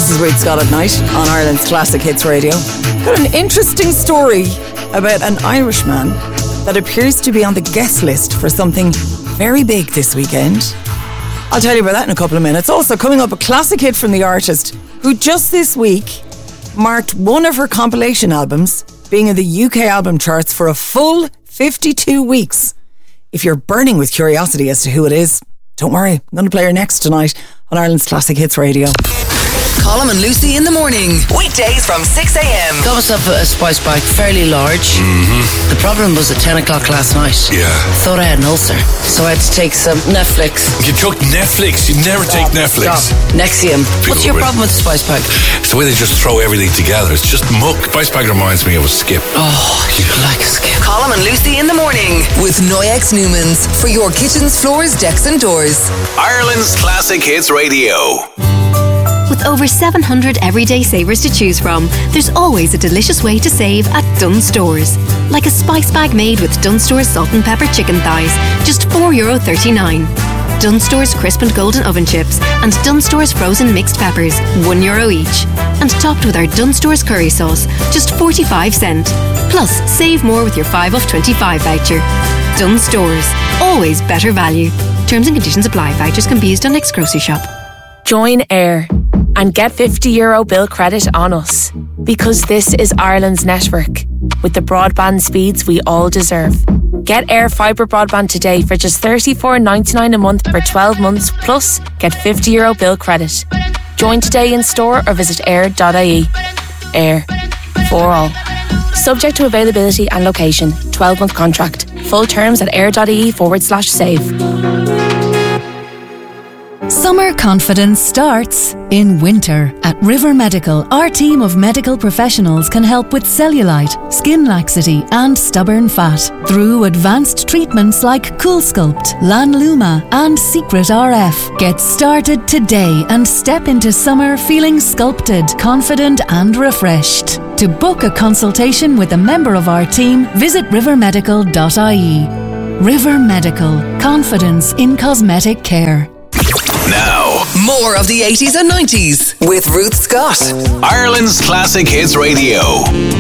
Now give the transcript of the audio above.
This is Ruth Scott at Night on Ireland's Classic Hits Radio. Got an interesting story about an Irishman that appears to be on the guest list for something very big this weekend. I'll tell you about that in a couple of minutes. Also, coming up, a classic hit from the artist who just this week marked one of her compilation albums being in the UK album charts for a full 52 weeks. If you're burning with curiosity as to who it is, don't worry, I'm going to play her next tonight on Ireland's Classic Hits Radio. Colm and Lucy in the morning. Weekdays from 6am. Got myself a spice bag, fairly large. The problem was at 10 o'clock last night. Yeah. Thought I had an ulcer, so I had to take some Netflix. You took Netflix? You never take Netflix. Nexium. What's your problem with the spice bag? It's the way they just throw everything together. It's just muck. Spice bag reminds me of a skip. Oh, you like a skip. Colm and Lucy in the morning with Noyex Newmans for your kitchens, floors, decks and doors. Ireland's Classic Hits Radio. With over 700 everyday savers to choose from, there's always a delicious way to save at Dunnes Stores. Like a spice bag made with Dunnes Stores salt and pepper chicken thighs, just €4.39. Dunnes Stores crisp and golden oven chips and Dunnes Stores frozen mixed peppers, €1 each. And topped with our Dunnes Stores curry sauce, just 45 cents. Plus, save more with your 5 off 25 voucher. Dunnes Stores, always better value. Terms and conditions apply. Vouchers can be used on next grocery shop. Join Air and get €50 bill credit on us, because this is Ireland's network with the broadband speeds we all deserve. Get Air Fibre broadband today for just $34.99 a month for 12 months, plus get €50 bill credit. Join today in store or visit air.ie. Air, for all. Subject to availability and location. 12-month contract. Full terms at air.ie/save. Summer confidence starts in winter. At River Medical, our team of medical professionals can help with cellulite, skin laxity and stubborn fat through advanced treatments like CoolSculpt, Lanluma and Secret RF. Get started today and step into summer feeling sculpted, confident and refreshed. To book a consultation with a member of our team, visit rivermedical.ie. River Medical. Confidence in cosmetic care. Now, more of the 80s and 90s with Ruth Scott. Ireland's Classic Hits Radio.